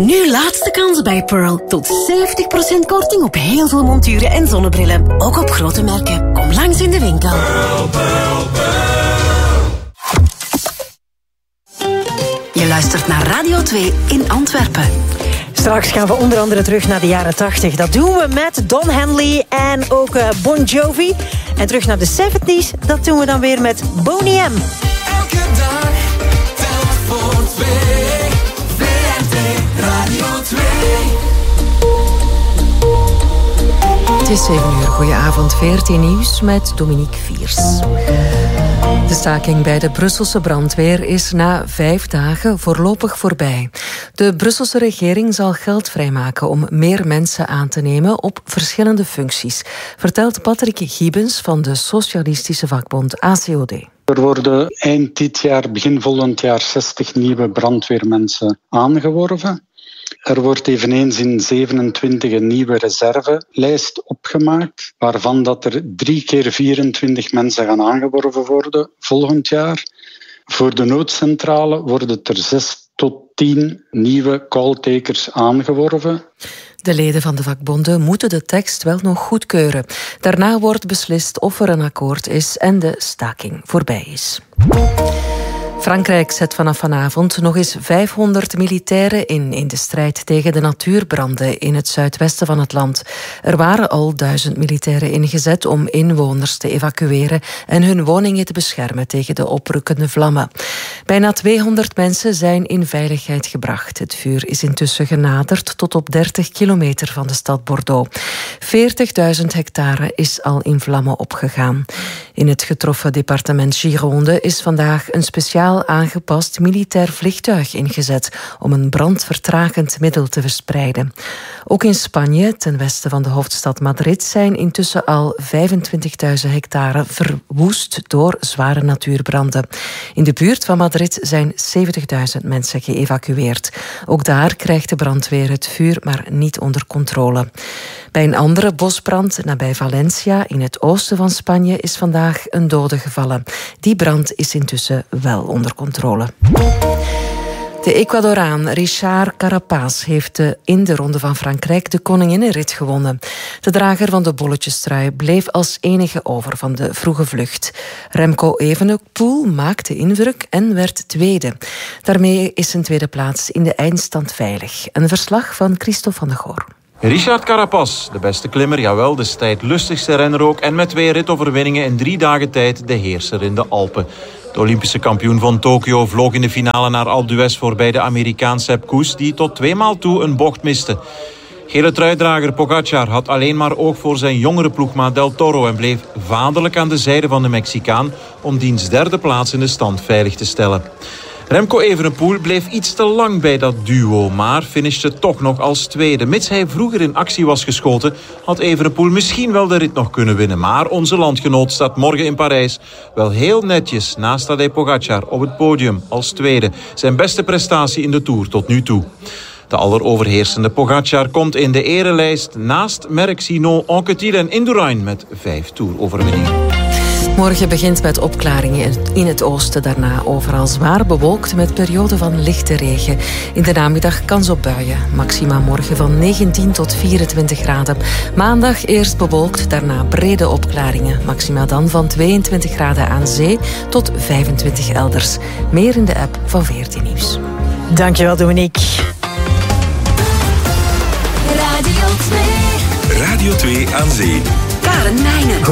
Nu laatste kans bij Pearl. Tot 70% korting op heel veel monturen en zonnebrillen. Ook op grote merken. Kom langs in de winkel. Pearl, Pearl, Pearl. Je luistert naar Radio 2 in Antwerpen. Straks gaan we onder andere terug naar de jaren 80. Dat doen we met Don Henley en ook Bon Jovi. En terug naar de 70s, dat doen we dan weer met Boney M. Elke dag, telt voor 2. VRT Radio 2. Het is 7 uur. Goedenavond, VRT Nieuws met Dominique Viers. De staking bij de Brusselse brandweer is na 5 dagen voorlopig voorbij. De Brusselse regering zal geld vrijmaken om meer mensen aan te nemen op verschillende functies, vertelt Patrick Giebens van de socialistische vakbond ACOD. Er worden eind dit jaar, begin volgend jaar 60 nieuwe brandweermensen aangeworven. Er wordt eveneens in 27 een nieuwe reservelijst opgemaakt, waarvan dat er 3 keer 24 mensen gaan aangeworven worden volgend jaar. Voor de noodcentrale worden er 6 tot 10 nieuwe calltakers aangeworven. De leden van de vakbonden moeten de tekst wel nog goedkeuren. Daarna wordt beslist of er een akkoord is en de staking voorbij is. Frankrijk zet vanaf vanavond nog eens 500 militairen in de strijd tegen de natuurbranden in het zuidwesten van het land. Er waren al 1000 militairen ingezet om inwoners te evacueren en hun woningen te beschermen tegen de oprukkende vlammen. Bijna 200 mensen zijn in veiligheid gebracht. Het vuur is intussen genaderd tot op 30 kilometer van de stad Bordeaux. 40.000 hectare is al in vlammen opgegaan. In het getroffen departement Gironde is vandaag een speciaal aangepast militair vliegtuig ingezet om een brandvertragend middel te verspreiden. Ook in Spanje, ten westen van de hoofdstad Madrid, zijn intussen al 25.000 hectare verwoest door zware natuurbranden. In de buurt van Madrid zijn 70.000 mensen geëvacueerd. Ook daar krijgt de brandweer het vuur maar niet onder controle. Bij een andere bosbrand nabij Valencia, in het oosten van Spanje, is vandaag een dode gevallen. Die brand is intussen wel onder controle. De Ecuadoraan Richard Carapaz heeft in de Ronde van Frankrijk de koninginnenrit gewonnen. De drager van de bolletjestrui bleef als enige over van de vroege vlucht. Remco Evenepoel maakte indruk en werd tweede. Daarmee is zijn tweede plaats in de eindstand veilig. Een verslag van Christophe van der Goor. Richard Carapaz, de beste klimmer, jawel, de strijdlustigste renner ook. En met 2 ritoverwinningen in 3 dagen tijd de heerser in de Alpen. De Olympische kampioen van Tokio vloog in de finale naar Alpe d'Huez voorbij de Amerikaan Sepp Kuss, die tot 2 maal toe een bocht miste. Gele truidrager Pogacar had alleen maar oog voor zijn jongere ploegmaat Del Toro en bleef vaderlijk aan de zijde van de Mexicaan om diens 3e plaats in de stand veilig te stellen. Remco Evenepoel bleef iets te lang bij dat duo, maar finishte toch nog als tweede. Mits hij vroeger in actie was geschoten, had Evenepoel misschien wel de rit nog kunnen winnen. Maar onze landgenoot staat morgen in Parijs wel heel netjes naast Tadej Pogacar op het podium als tweede. Zijn beste prestatie in de Tour tot nu toe. De alleroverheersende Pogacar komt in de erelijst naast Merckx, Hinault, Anquetil en Indurain met 5 Tour-overwinningen. Morgen begint met opklaringen in het oosten. Daarna overal zwaar bewolkt met perioden van lichte regen. In de namiddag kans op buien. Maxima morgen van 19 tot 24 graden. Maandag eerst bewolkt, daarna brede opklaringen. Maxima dan van 22 graden aan zee tot 25 elders. Meer in de app van VRT Nieuws. Dankjewel, Dominique. Radio 2 aan zee. Karen Meijnen.